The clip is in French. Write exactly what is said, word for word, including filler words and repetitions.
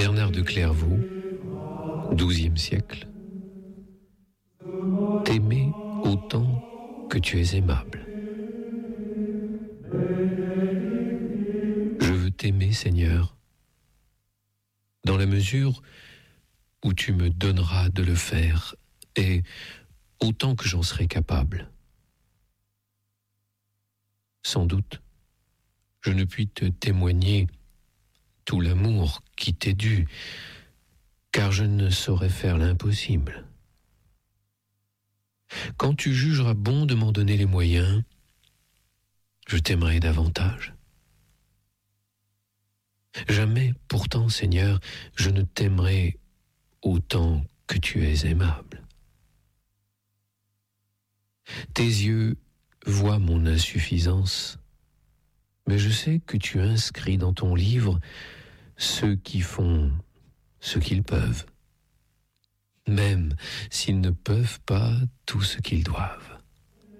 Bernard de Clairvaux, douzième siècle. T'aimer autant que tu es aimable. Je veux t'aimer, Seigneur, dans la mesure où tu me donneras de le faire et autant que j'en serai capable. Sans doute, je ne puis te témoigner tout l'amour qui t'est dû, car je ne saurais faire l'impossible. Quand tu jugeras bon de m'en donner les moyens, je t'aimerai davantage. Jamais, pourtant, Seigneur, je ne t'aimerai autant que tu es aimable. Tes yeux voient mon insuffisance, mais je sais que tu inscris dans ton livre ceux qui font ce qu'ils peuvent, même s'ils ne peuvent pas tout ce qu'ils doivent.